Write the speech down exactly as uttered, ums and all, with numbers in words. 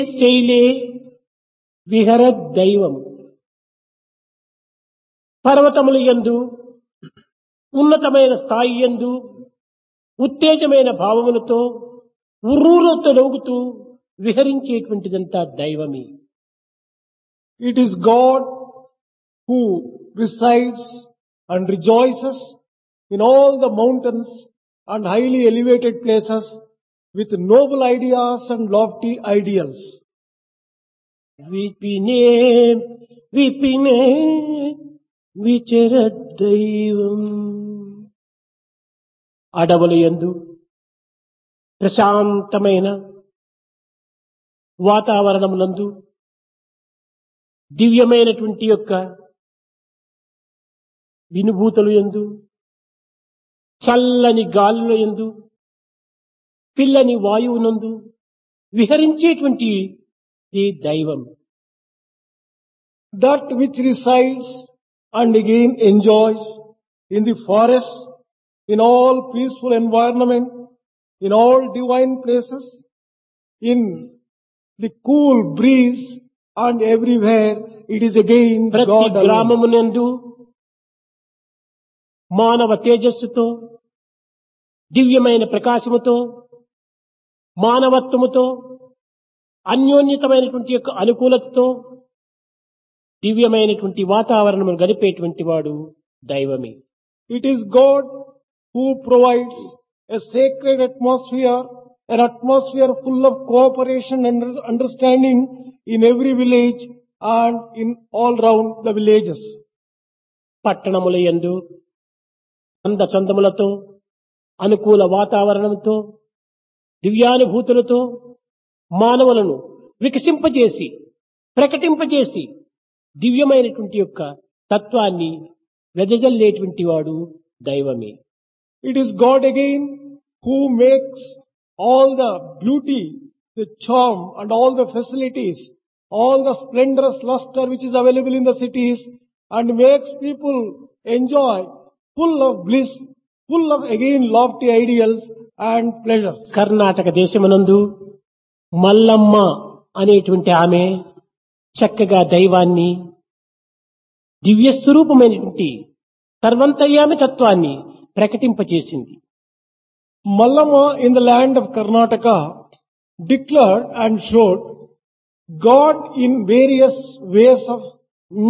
శైలే విహరద్ దైవం. పర్వతముల యందు ఉన్నతమైన స్థాయి యందు ఉత్తేజమైన భావములతో ఉర్రూలతో నవ్వుతూ విహరించేటువంటిదంతా దైవమే. It is God who resides and rejoices in all the mountains and highly elevated places with noble ideas and lofty ideals. విపినే విపినే విచరద్ దైవం. అడవుల యందు ప్రశాంతమైన వాతావరణములందు దివ్యమైనటువంటి యొక్క వినుభూతులు యందు చల్లని గాలుల యందు పిల్లని వాయువునందు విహరించేటువంటి ఈ దైవం. That which resides and again enjoys in the forest, in all peaceful environment, in all divine places, in the cool breeze and everywhere, it is again ప్రతి God alone. గ్రామమునందు మానవ తేజస్సుతో దివ్యమైన ప్రకాశముతో మానవత్వముతో అన్యోన్యతమైనటువంటి యొక్క అనుకూలతతో దివ్యమైనటువంటి వాతావరణము గడిపేటువంటి వాడు దైవమే. It is God who provides a sacred atmosphere, an atmosphere full of cooperation and understanding in every village and in all round the villages. పట్టణముల యందు అంద చందములతో అనుకూల వాతావరణంతో దివ్యానుభూతులతో మానవులను వికసింపజేసి ప్రకటింపజేసి దివ్యమైనటువంటి యొక్క తత్వాన్ని వెదజల్లేటువంటి వాడు దైవమే. It is God again who makes all the beauty, the charm and all the facilities, all the splendorous luster which is available in the cities and makes people enjoy full of bliss, full of again lofty ideals and pleasures. Karnataka దేశమునందు Mallamma అనేటువంటి ఆమె చక్కగా దైవాన్ని దివ్య స్వరూపమైనటువంటి సర్వంతర్యామి తత్వాన్ని ప్రకటింపచేసింది. Mallama in the land of Karnataka declared and showed God in various ways of